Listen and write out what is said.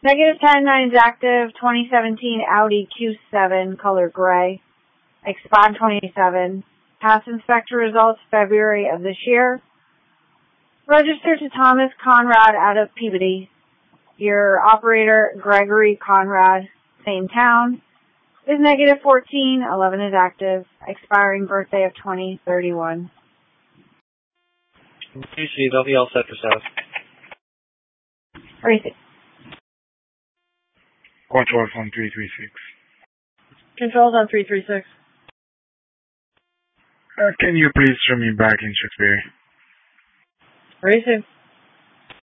-10, 9 is active. 2017 Audi Q7, color gray. Expired 27. Past inspection results February of this year. Registered to Thomas Conrad out of Peabody. Your operator, Gregory Conrad, same town, is -14. 11 is active. Expiring birthday of 2031. QC, they'll be all set for South. Racing. Controls on 336. Controls on 336. Can you please throw me back in Shakespeare? Racing.